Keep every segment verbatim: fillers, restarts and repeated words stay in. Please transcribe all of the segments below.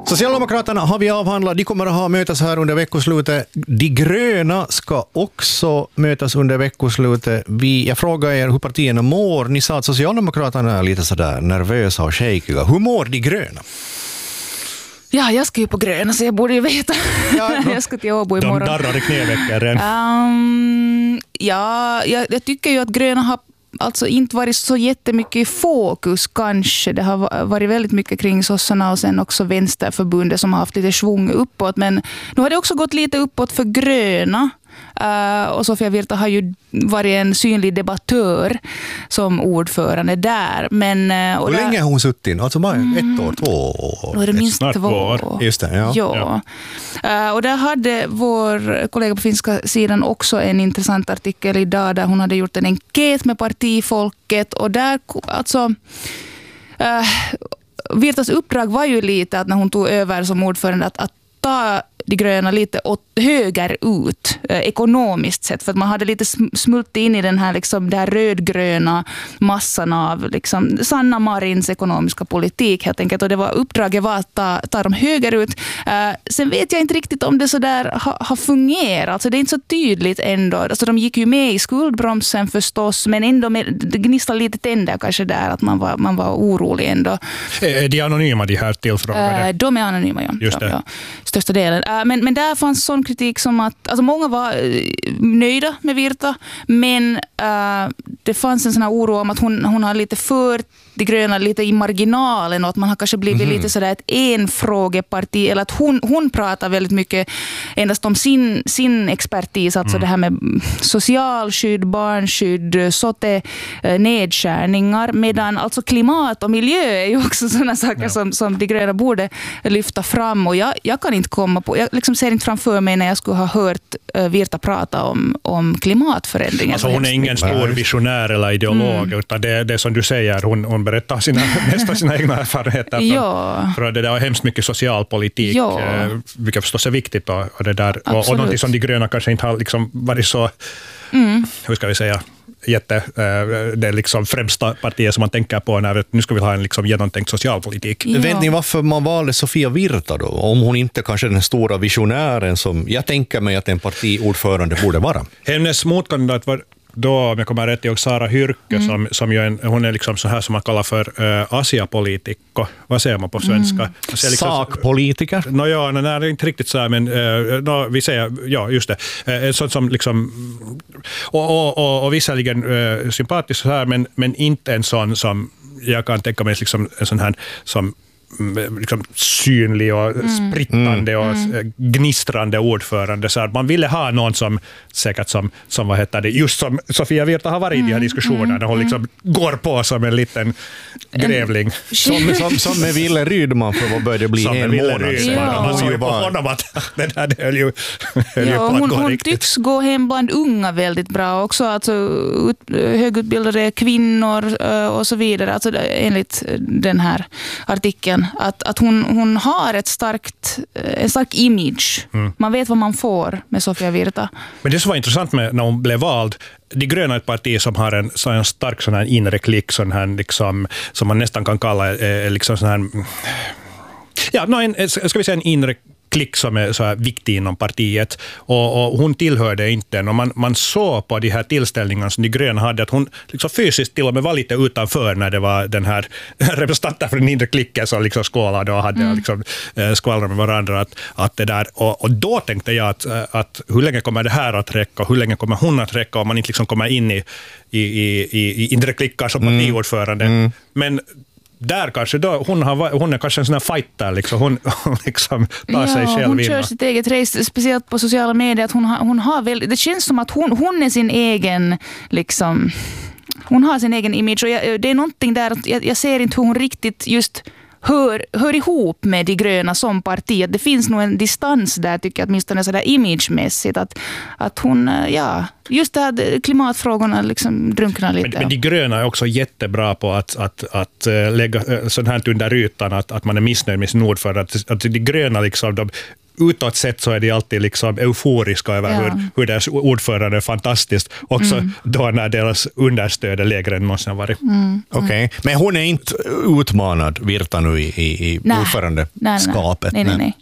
Socialdemokraterna har vi avhandlat. De kommer att ha mötas här under veckoslutet. De gröna ska också mötas under veckoslutet. Vi, jag frågar er hur partierna mår. Ni sa att Socialdemokraterna är lite sådär nervösa och shakiga. Hur mår de gröna? Ja, jag ska ju på gröna så jag borde ju veta. Ja, jag ska till Åbo imorgon. De darrar i knäveckaren. Um, ja, jag, jag tycker ju att gröna har alltså inte varit så jättemycket i fokus kanske. Det har varit väldigt mycket kring sossarna och sen också vänsterförbundet som har haft lite svung uppåt. Men nu har det också gått lite uppåt för gröna. Uh, och Sofia Virta har ju varit en synlig debattör som ordförande där. Men, uh, och hur där, länge har hon suttit? Alltså bara mm, ett år, två år? Var det minst två år? Just det, ja. ja. ja. Uh, och där hade vår kollega på finska sidan också en intressant artikel idag där hon hade gjort en enkät med partifolket och där alltså uh, Virtas uppdrag var ju lite att när hon tog över som ordförande att, att ta de gröna lite åt höger ut eh, ekonomiskt sett för att man hade lite smult in i den här liksom där rödgröna massan av liksom Sanna Marins ekonomiska politik helt enkelt och det var uppdraget var att ta, ta dem höger ut. Eh, sen vet jag inte riktigt om det så där har ha fungerat. Alltså det är inte så tydligt ändå. Alltså de gick ju med i skuldbromsen förstås men ändå med, det gnisslar lite tänder kanske där att man var, man var orolig ändå. Är de anonyma de här tillfrågade? Eh, de är anonyma, ja. Just det. Ja, ja. Största delen. Men, men där fanns sån kritik som att alltså många var nöjda med Virta men uh, det fanns en sån här oro om att hon, hon har lite för de gröna lite i marginalen och att man har kanske blivit mm. lite sådär ett enfrågeparti eller att hon, hon pratar väldigt mycket endast om sin, sin expertis, alltså mm. det här med socialskydd, barnskydd, sote, nedskärningar medan alltså klimat och miljö är ju också sådana saker ja. som, som de gröna borde lyfta fram och jag, jag kan inte komma på, jag liksom ser inte framför mig när jag skulle ha hört uh, Virta prata om, om klimatförändringar. Alltså hon är ingen stor visionär eller ideolog mm. utan det, det som du säger, hon, hon berättar sina, nästan sina egna erfarenheter från, ja. från det där och hemskt mycket socialpolitik ja. eh, vilket förstås är viktigt och, och det där och, och någonting som de gröna kanske inte har liksom varit så mm. hur ska vi säga jätte, eh, det är liksom främsta partiet som man tänker på när nu ska vi ha en liksom genomtänkt socialpolitik. Ja. Vet ni varför man valde Sofia Virta då? Om hon inte kanske är den stora visionären som jag tänker mig att en partiordförande borde vara. Hennes motkandidat var då, om jag kommer rätt ihåg, Sara Hyrkö mm. som, som ju en, hon är liksom så här som man kallar för uh, asiapolitiker. Vad säger man på svenska? Mm. Liksom, sakpolitiker? No, ja, nej, det är inte riktigt så här, men uh, no, vi säger, ja just det, uh, sånt som liksom och, och, och, och visserligen uh, sympatiskt så här, men, men inte en sån som jag kan tänka mig liksom en sån här som liksom synlig och mm. sprittande och mm. gnistrande ordförande så att man ville ha någon som säkert som, som vad heter det, just som Sofia Virta har varit mm. i de här diskussionerna mm. hon liksom mm. går på som en liten grävling som, som, som med Ville Rydman för vad började bli som en månad sedan ja. man såg ju på honom att det där det höll ju, höll ja, ju på att hon, gå hon riktigt. tycks gå hem bland unga väldigt bra också, alltså ut, högutbildade kvinnor och så vidare, alltså enligt den här artikeln Att, att hon, hon har ett starkt, en stark image. Mm. Man vet vad man får med Sofia Virta. Men det som var intressant med när hon blev vald, de gröna är ett parti som har en, så en stark sån här inre klick, sån här liksom, som man nästan kan kalla eh, liksom sån här, ja, no, en, ska vi säga en inre klick som är så här viktig inom partiet och, och hon tillhörde inte den och man, man såg på de här tillställningarna som de gröna hade att hon liksom fysiskt till och med var lite utanför när det var den här representanten för den inre klicken som liksom skålade och hade mm. liksom, eh, skvallrade med varandra att, att det där, och, och då tänkte jag att, att hur länge kommer det här att räcka och hur länge kommer hon att räcka om man inte liksom kommer in i, i, i, i inre klickar som mm. partiordförande mm. men där kanske då, hon, har, hon är kanske en sån här fighter, liksom. Hon, hon liksom tar ja, sig själv hon in. Kör sitt eget race, speciellt på sociala medier. Att hon har, hon har väl, det känns som att hon, hon är sin egen, liksom, hon har sin egen image. Och jag, det är någonting där, att jag, jag ser inte hur hon riktigt just hör, hör ihop med de gröna som parti. Att det finns nog en distans där, tycker jag, åtminstone sådär imagemässigt. Att, att hon, ja, just det här klimatfrågorna liksom drunknar lite. Men, men de gröna är också jättebra på att, att, att lägga sånt här under ytan, att, att man är missnöjd med sin ordförande. Att, att de gröna liksom, de utåt sett så är de alltid liksom euforiska över ja. hur, hur deras ordförande är fantastiskt. Också mm. då när deras understöd är lägre än måste ha varit. Mm. Okej, okay. Men hon är inte utmanad, Virta, nu i, i, i ordförandeskapet? Nej, nej, nej. nej.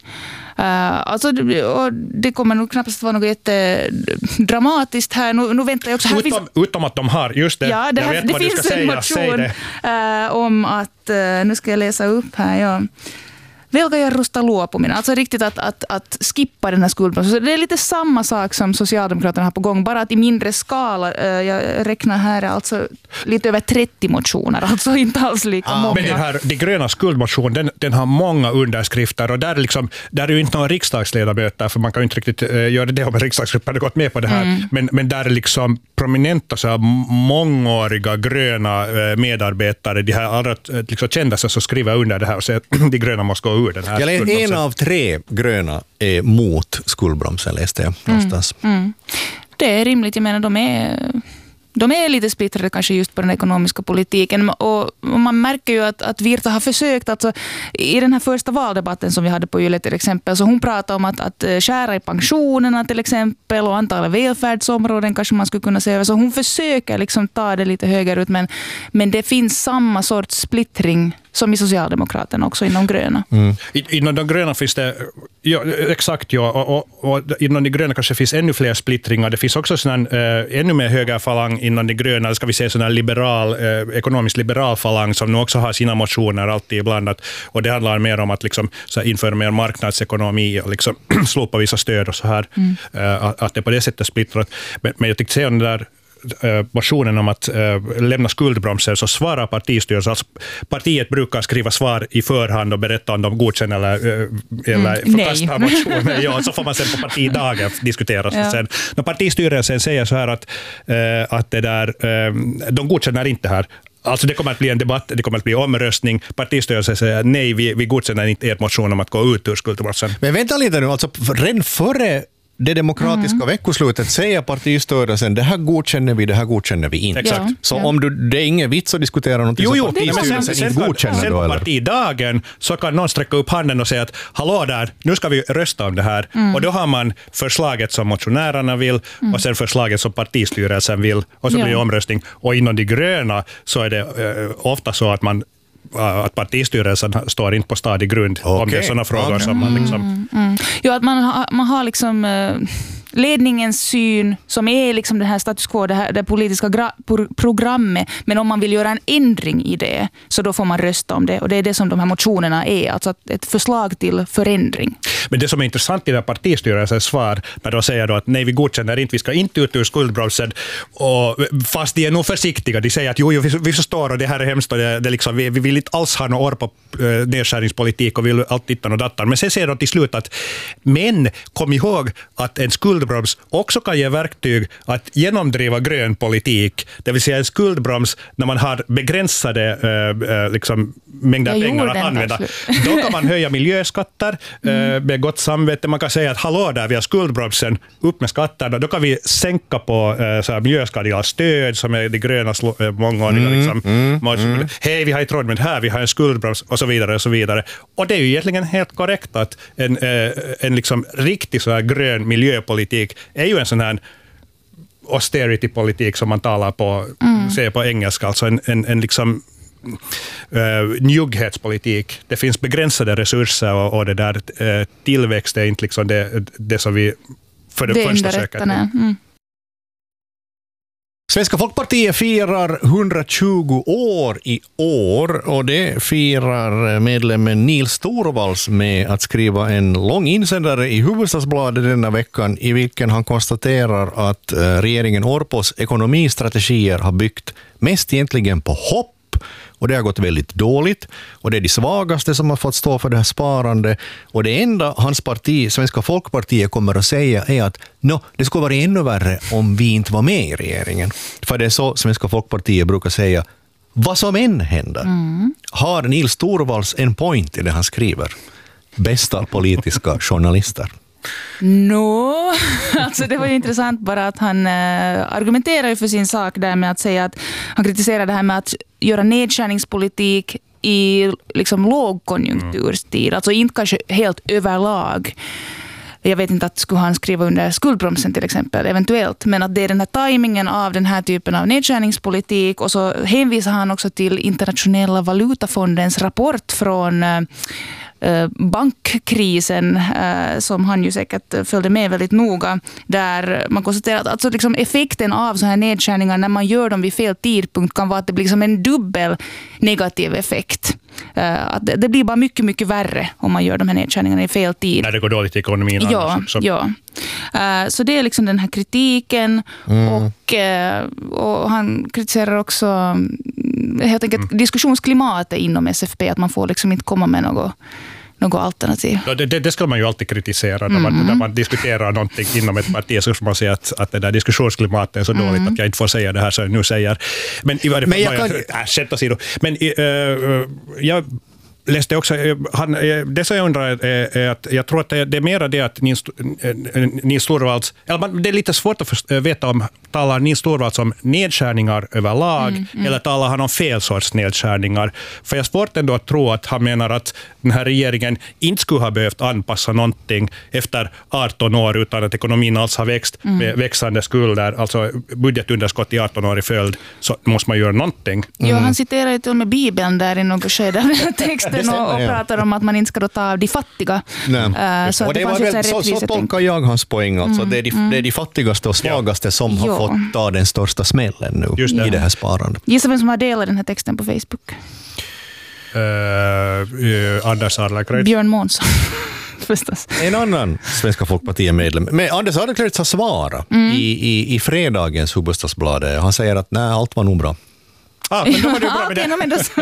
Uh, alltså, och det kommer nog knappast vara något jättedramatiskt här. Nu, nu väntar jag också. Här utom, finns... utom att de har, just det. Ja, det, här, det finns en säga, motion uh, om att, uh, nu ska jag läsa upp här, ja. Velka ja rusta luopuminen. Alltså riktigt att, att, att skippa den här skuldbromsen. Det är lite samma sak som Socialdemokraterna har på gång, bara att i mindre skala. Jag räknar här alltså lite över trettio motioner, alltså inte alls lika ah, många. Men den här, de gröna skuldmotion, den, den har många underskrifter och där, liksom, där är ju inte några riksdagsledamöter, för man kan ju inte riktigt uh, göra det om en riksdagsgrupp hade gått med på det här. Mm. Men, men där är liksom prominenta, så här, mångåriga gröna uh, medarbetare, de här allra liksom, kända sig som skriver under det här och säger att de gröna måste gå ur den här. Jag en av tre gröna är mot skuldbromsen, läste jag någonstans. Mm, mm. Det är rimligt, jag menar de är... De är lite splittrade kanske just på den ekonomiska politiken och man märker ju att, att Virta har försökt, alltså, i den här första valdebatten som vi hade på Yle till exempel, så hon pratade om att, att skära i pensionerna till exempel och antalet välfärdsområden kanske man skulle kunna säga, så hon försöker liksom ta det lite högre ut, men, men det finns samma sorts splittring som i Socialdemokraterna också inom gröna. Mm. Inom de gröna finns det, ja, exakt ja, och, och, och inom de gröna kanske finns ännu fler splittringar. Det finns också sån äh, ännu mer höga falang inom de gröna, ska vi säga sån här liberal, äh, ekonomiskt liberal falang som nu också har sina motioner alltid ibland. Att, och det handlar mer om att liksom, så här, införa mer marknadsekonomi och liksom, slopa vissa stöd och så här. Mm. Äh, att, att det på det sättet splittrat. Men, men jag tyckte se om det där motionen om att uh, lämna skuldbromser, så svarar partistyrelsen. Alltså, partiet brukar skriva svar i förhand och berätta om de godkänner eller, uh, eller mm, förkastar motionen. Ja, så får man sen på partidagen diskutera. Ja. Sen. När partistyrelsen säger så här att, uh, att det där, uh, de godkänner inte här. Alltså det kommer att bli en debatt, det kommer att bli omröstning. Partistyrelsen säger nej, vi, vi godkänner inte er motion om att gå ut ur skuldbromsen. Men vänta lite nu, alltså redan före det demokratiska mm. veckoslutet säger partistyrelsen, det här godkänner vi, det här godkänner vi inte. Exakt. Så ja. om du, det är inget vits att diskutera någonting jo, som jo, partistyrelsen sen, inte godkänner sen då, på eller? partidagen så kan någon sträcka upp handen och säga att hallå där, nu ska vi rösta om det här. Mm. Och då har man förslaget som motionärerna vill mm. och sen förslaget som partistyrelsen vill och så ja. blir det omröstning. Och inom de gröna så är det uh, ofta så att man att partistyrelsen står inte på stadig grund okay. om det är sådana frågor okay. som man liksom... Mm, mm. Jo, att man har, man har liksom uh, ledningens syn som är liksom det här status quo, det här det politiska gra- pro- programmet, men om man vill göra en ändring i det så då får man rösta om det, och det är det som de här motionerna är, alltså ett förslag till förändring. Men det som är intressant i den partistyrelsens svar, när de säger då att nej, vi godkänner inte, vi ska inte ut ur skuldbromsen, och fast de är nog försiktiga, de säger att jo, jo vi, vi förstår och det här är hemskt och det, det liksom, vi, vi vill inte alls ha någon år på uh, nedskärningspolitik och vill allt dittan och dattan, men sen säger de till slut att men kom ihåg att en skuldbroms också kan ge verktyg att genomdriva grön politik, det vill säga en skuldbroms när man har begränsade uh, uh, liksom, mängder Jag pengar att använda. Då kan man höja miljöskatter mm. uh, med gott samvete. Man kan säga att hallå där, vi har skuldbromsen, upp med skatterna. Då kan vi sänka på uh, så här miljöskadliga stöd som är de gröna uh, mångåriga. Mm. Liksom. Mm. Mm. Hej, vi har inte råd med det här, vi har en skuldbroms och så vidare och så vidare. Och det är ju egentligen helt korrekt att en, uh, en liksom riktig så här grön miljöpolitik är ju en sån här austerity-politik som man talar på, mm. säger på engelska, alltså en, en, en liksom uh, njugghetspolitik. Det finns begränsade resurser och, och det där uh, tillväxt är inte liksom det, det som vi för det, det första söker. Mm. Svenska Folkpartiet firar hundratjugo år i år, och det firar medlemmen Nils Torvalds med att skriva en lång insändare i Hufvudstadsbladet denna veckan, i vilken han konstaterar att regeringen Orpos ekonomistrategier har byggt mest egentligen på hopp, och det har gått väldigt dåligt, och det är de svagaste som har fått stå för det här sparande, och det enda hans parti, Svenska Folkpartiet, kommer att säga är att no, det skulle vara ännu värre om vi inte var med i regeringen. För det är så Svenska Folkpartiet brukar säga, vad som än händer. Mm. Har Nils Torvalds en point i det han skriver? Bästa politiska journalister. No, alltså det var ju intressant bara att han äh, argumenterar ju för sin sak där med att säga att han kritiserar det här med att göra nedskärningspolitik i liksom lågkonjunkturstid, mm. alltså inte kanske helt överlag. jag vet inte att skulle han skriva under skuldbromsen till exempel, eventuellt, men att det är den här tajmingen av den här typen av nedskärningspolitik, och så hänvisar han också till Internationella valutafondens rapport från bankkrisen som han ju säkert följde med väldigt noga, där man konstaterar att alltså liksom effekten av så här nedskärningar när man gör dem vid fel tidpunkt kan vara att det blir som en dubbel negativ effekt. Att det blir bara mycket, mycket värre om man gör de här nedskärningarna i fel tid. När det går dåligt i ekonomin. Ja, annars, så. ja. Så det är liksom den här kritiken mm. och, och han kritiserar också helt enkelt mm. diskussionsklimatet inom S F P, att man får liksom inte komma med något något alternativ. Det, det, det ska man ju alltid kritisera. Mm. När, man, när man diskuterar någonting inom ett parti, så ska man säga att, att det där diskussionsklimatet är så mm. dåligt att jag inte får säga det här som jag nu säger. Men i varje fall, jag kan... äh, sätta sig då. Men äh, jag läste också, han, det som jag undrar är, är att jag tror att det, det är mer det att Nils, Nils Torvalds, eller det är lite svårt att först, veta om talar Nils Torvalds om nedskärningar överlag mm, mm. eller talar han om fel sorts nedskärningar. För jag har svårt ändå att tro att han menar att den här regeringen inte skulle ha behövt anpassa någonting efter arton år utan att ekonomin alls har växt mm. med växande skulder, alltså budgetunderskott i arton år i följd, så måste man göra någonting. Mm. Ja, han citerar ju till och med Bibeln där i något skede av den här texten och, och pratar om att man inte ska då ta av de fattiga. Uh, så, och det det var väl, så, så tolkar jag hans poäng. Alltså. Mm, det, är de, mm. det är de fattigaste och svagaste ja. som har ja. fått ta den största smällen nu Just det. i det här sparandet. Gissa vem som har delat den här texten på Facebook? Uh, uh, Anders Adlercreutz. Björn Månsson. Förstås. En annan Svenska Folkpartiet-medlem. Men Anders Adlercreutz har svarat mm. i, i, i fredagens Hufvudstadsbladet. Han säger att nej, allt var nog bra. Ah, men då var det bra med det.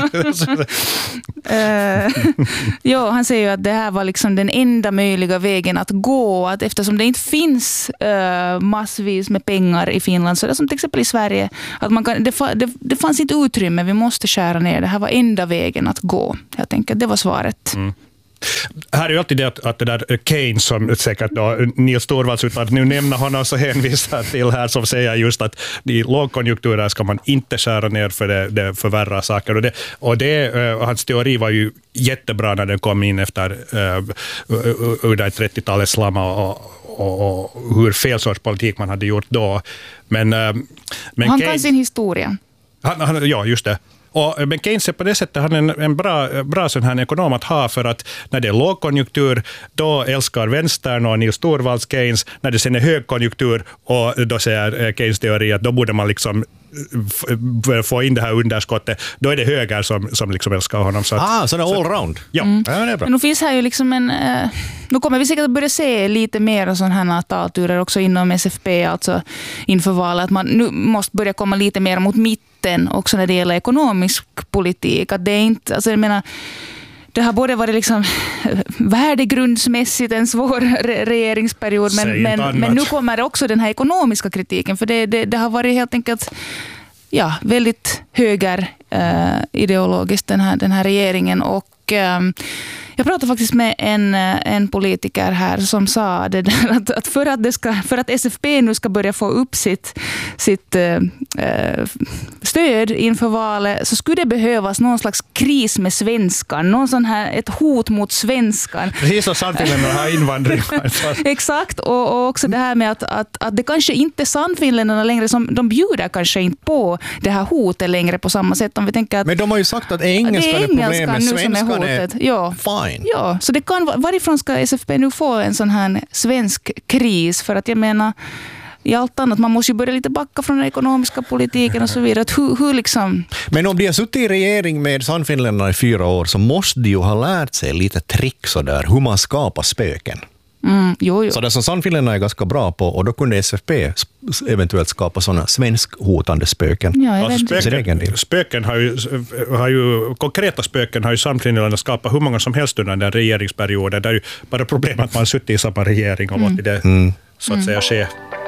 uh, ja, han säger ju att det här var liksom den enda möjliga vägen att gå, att eftersom det inte finns uh, massvis med pengar i Finland, så det är som till exempel i Sverige, att man kan, det, det, det fanns inte utrymme, vi måste skära ner, det här var enda vägen att gå. Jag tänker att det var svaret. Mm. Här är ju alltid det att, att det där Keynes som säkert då Nils Torvalds, utan att nu nämna honom, så hänvisar till här, som säger just att i lågkonjunkturer ska man inte skära ner för det, det förvärrar saker. Och, det, och det, uh, hans teori var ju jättebra när den kom in efter uh, under trettiotalets slamma och, och, och hur fel sorts politik man hade gjort då. Men, uh, men han Keynes, kan sin historia. Han, han, ja, just det. Och, men Keynes är på det sättet han är en, en bra, bra sån här ekonom att ha, för att när det är lågkonjunktur, då älskar vänstern och Nils Torvalds Keynes. När det sen är högkonjunktur, och då säger Keynes teori att då borde man liksom få in det här underskottet, då är det höger som, som liksom älskar honom. Så att, ah, så det är allround. Ja. Mm. ja, det är bra. Men nu finns här ju liksom en... Uh, nu kommer vi säkert att börja se lite mer sådana här talturer också inom S F P, alltså inför valet. Att man nu måste börja komma lite mer mot mitten också när det gäller ekonomisk politik. Att det är inte... Alltså jag menar, det har både varit liksom värdegrundsmässigt en svår re- regeringsperiod, men, men, men nu kommer också den här ekonomiska kritiken, för det, det, det har varit helt enkelt ja, väldigt höger uh, ideologiskt den här, den här regeringen. Och um, jag pratade faktiskt med en, en politiker här som sa det där, att, att, för, att det ska, för att S F P nu ska börja få upp sitt, sitt äh, stöd inför valet, så skulle det behövas någon slags kris med svenskan, någon sån här, ett hot mot svenskan. Precis som Sannfinländarna har invandring. Exakt, och, och också det här med att, att, att det kanske inte är Sannfinländarna längre som de bjuder kanske inte på det här hotet längre på samma sätt. Om vi tänker att, men de har ju sagt att engelskan är, är problemet, svenskan är, är ja. fine. Ja, så det kan, varifrån ska S F P nu få en sån här svensk kris? För att jag menar, i allt annat, man måste ju börja lite backa från den ekonomiska politiken och så vidare. Hur, hur liksom... Men om de har suttit i regering med Sannfinländarna i fyra år, så måste de ju ha lärt sig lite trick så där, hur man skapar spöken. Mm, jo, jo. Så det som Sannfinländarna är ganska bra på, och då kunde S F P eventuellt skapa sådana svenskhotande spöken. Ja, alltså spöken, spöken har ju, har ju, konkreta spöken har ju Sannfinländarna skapat hur många som helst under den regeringsperioden. Det är ju bara problemet att man har suttit i samma regering och låtit det mm. så att säga ske.